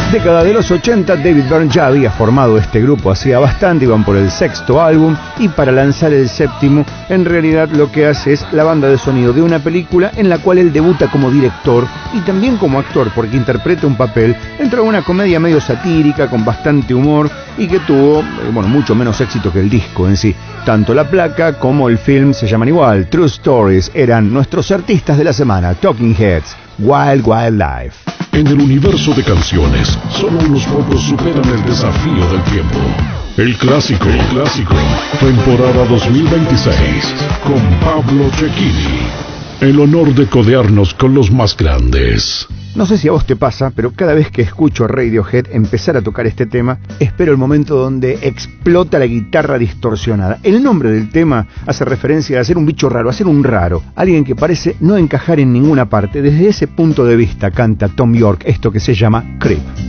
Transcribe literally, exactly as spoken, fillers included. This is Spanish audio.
Década de los ochenta, David Byrne ya había formado este grupo hacía bastante, iban por el sexto álbum, y para lanzar el séptimo, en realidad lo que hace es la banda de sonido de una película en la cual él debuta como director y también como actor, porque interpreta un papel dentro de una comedia medio satírica, con bastante humor, y que tuvo, bueno, mucho menos éxito que el disco en sí. Tanto la placa como el film se llaman igual, True Stories. Eran nuestros artistas de la semana, Talking Heads, Wild Wild Life. En el universo de canciones, solo unos pocos superan el desafío del tiempo. El clásico, el clásico, temporada dos mil veintiséis, con Pablo Cecchini. El honor de codearnos con los más grandes. No sé si a vos te pasa, pero cada vez que escucho a Radiohead empezar a tocar este tema, espero el momento donde explota la guitarra distorsionada. El nombre del tema hace referencia a ser un bicho raro, a ser un raro, alguien que parece no encajar en ninguna parte. Desde ese punto de vista canta Thom Yorke esto que se llama Creep.